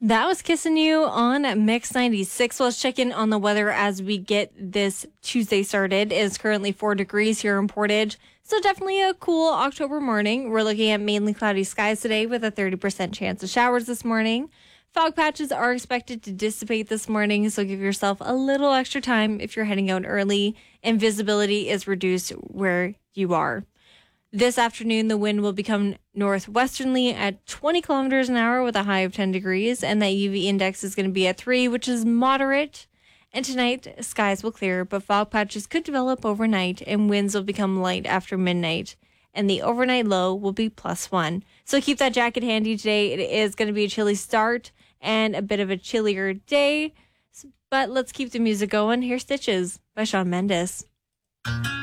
That was Kissing You on Mix 96. Let's check in on the weather as we get this Tuesday started. It is currently 4 degrees here in Portage, so definitely a cool October morning. We're looking at mainly cloudy skies today with a 30% chance of showers this morning. Fog patches are expected to dissipate this morning, so give yourself a little extra time if you're heading out early, and visibility is reduced where you are. This afternoon, the wind will become northwesterly at 20 kilometers an hour with a high of 10 degrees, and that UV index is going to be at 3, which is moderate. And tonight, skies will clear, but fog patches could develop overnight, and winds will become light after midnight. And the overnight low will be +1. So keep that jacket handy today. It is going to be a chilly start and a bit of a chillier day. But let's keep the music going. Here's Stitches by Shawn Mendes.